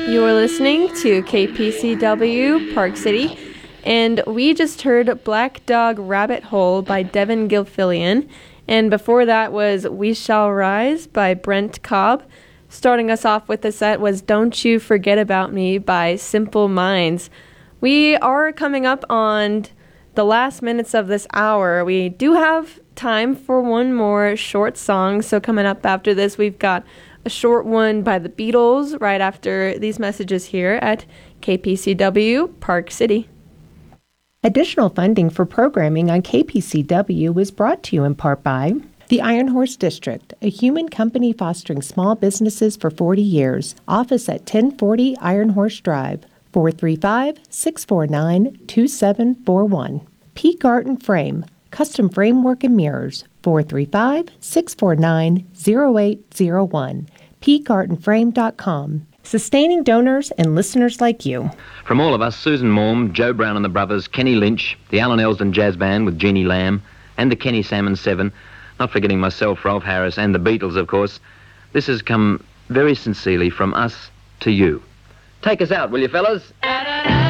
You're listening to KPCW Park City, and we just heard Black Dog Rabbit Hole by Devin Gilfillian, and before that was We Shall Rise by Brent Cobb. Starting us off with the set was Don't You Forget About Me by Simple Minds. We are coming up on the last minutes of this hour. We do have time for one more short song, so coming up after this we've got a short one by the Beatles right after these messages here at KPCW Park City. Additional funding for programming on KPCW is brought to you in part by the Iron Horse District, a human company fostering small businesses for 40 years. Office at 1040 Iron Horse Drive, 435-649-2741. Peak Art and Frame, custom framework and mirrors, 435-649-0801. peakartandframe.com. Sustaining donors and listeners like you. From all of us, Susan Morm, Joe Brown and the Brothers, Kenny Lynch, the Alan Elsdon Jazz Band with Jeannie Lamb, and the Kenny Salmon Seven, not forgetting myself, Rolf Harris, and the Beatles, of course. This has come very sincerely from us to you. Take us out, will you, fellas?